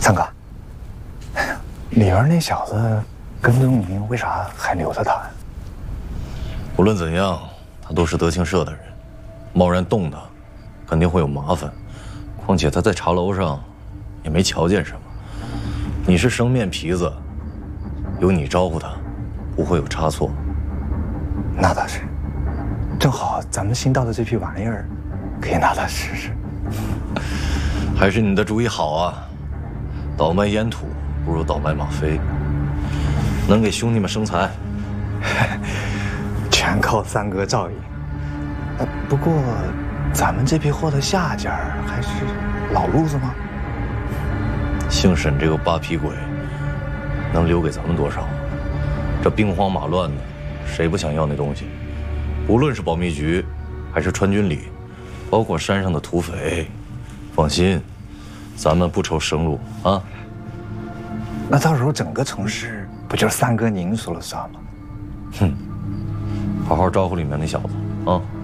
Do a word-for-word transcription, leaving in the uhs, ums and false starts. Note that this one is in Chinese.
三哥，里边那小子跟踪您，为啥还留着他呀？ 无论怎样，他都是德庆社的人，贸然动他，肯定会有麻烦。况且他在茶楼上也没瞧见什么。你是生面皮子，有你招呼他，不会有差错。 那倒是，正好咱们新到的这批玩意儿，可以拿它试试。 还是你的主意好啊！倒卖烟土不如倒卖吗啡，能给兄弟们生财。 全靠三哥照应。呃，不过咱们这批货的下家还是老路子吗？ 姓沈这个扒皮鬼，能留给咱们多少？这兵荒马乱的，谁不想要那东西？无论是保密局，还是川军里，包括山上的土匪，放心，咱们不愁生路啊。 那到时候整个城市不就是三哥您说了算吗？ 哼，好好招呼里面那小子啊。